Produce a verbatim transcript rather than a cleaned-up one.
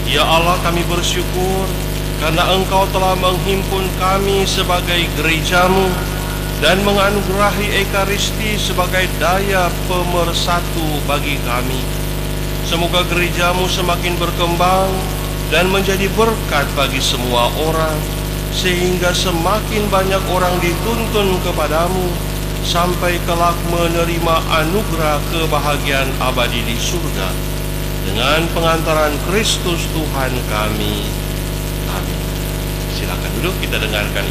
Ya Allah, kami bersyukur karena Engkau telah menghimpun kami sebagai gerejamu dan menganugerahi Ekaristi sebagai daya pemersatu bagi kami. Semoga gerejamu semakin berkembang dan menjadi berkat bagi semua orang, sehingga semakin banyak orang dituntun kepadamu sampai kelak menerima anugerah kebahagiaan abadi di surga dengan pengantaran Kristus Tuhan kami. Amin. Silakan duduk, kita dengarkan